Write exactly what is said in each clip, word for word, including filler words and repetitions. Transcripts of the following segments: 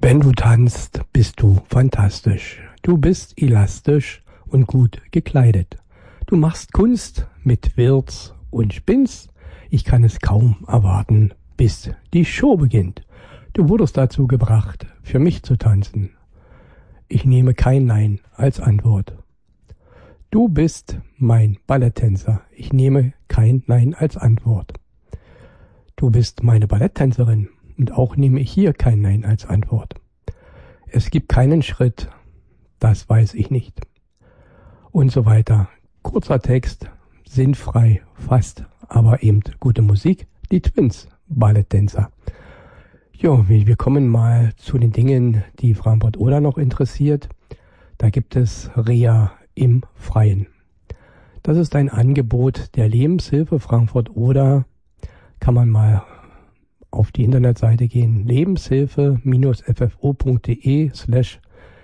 Wenn du tanzt, bist du fantastisch. Du bist elastisch und gut gekleidet. Du machst Kunst mit Wirz und spinnst. Ich kann es kaum erwarten, bis die Show beginnt. Du wurdest dazu gebracht, für mich zu tanzen. Ich nehme kein Nein als Antwort. Du bist mein Balletttänzer. Ich nehme kein Nein als Antwort. Du bist meine Balletttänzerin und auch nehme ich hier kein Nein als Antwort. Es gibt keinen Schritt, das weiß ich nicht. Und so weiter. Kurzer Text, sinnfrei, fast, aber eben gute Musik. Die Twins, Balletttänzer. Jo, wir kommen mal zu den Dingen, die Frankfurt-Oder noch interessiert. Da gibt es Reha im Freien. Das ist ein Angebot der Lebenshilfe Frankfurt-Oder. Kann man mal auf die Internetseite gehen, lebenshilfe-ffo.de slash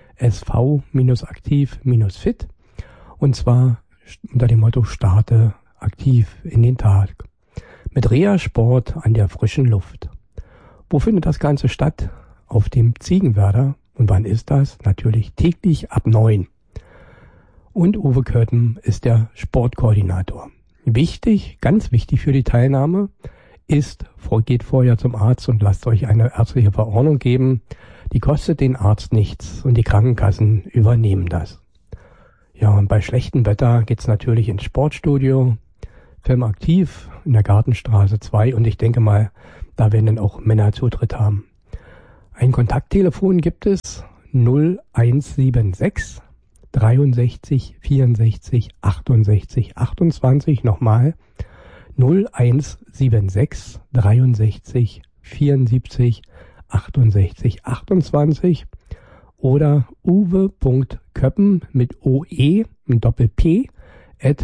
sv-aktiv-fit und zwar unter dem Motto Starte aktiv in den Tag. Mit Reha-Sport an der frischen Luft. Wo findet das Ganze statt? Auf dem Ziegenwerder. Und wann ist das? Natürlich täglich ab neun. Und Uwe Köthen ist der Sportkoordinator. Wichtig, ganz wichtig für die Teilnahme ist, geht vorher zum Arzt und lasst euch eine ärztliche Verordnung geben. Die kostet den Arzt nichts und die Krankenkassen übernehmen das. Ja, und bei schlechtem Wetter geht's natürlich ins Sportstudio, Film aktiv in der Gartenstraße zwei und ich denke mal, da werden dann auch Männer Zutritt haben. Ein Kontakttelefon gibt es null eins sieben sechs dreiundsechzig vierundsechzig achtundsechzig achtundzwanzig, nochmal null eins sieben sechs dreiundsechzig vierundsiebzig achtundsechzig achtundzwanzig oder uwe.köppen mit oe mit Doppel-P at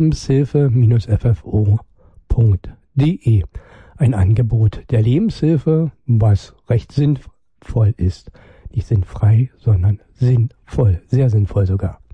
lebenshilfe-ffo.de. Ein Angebot der Lebenshilfe, was recht sinnvoll ist. Nicht sinnfrei, sondern sinnvoll. Sehr sinnvoll sogar.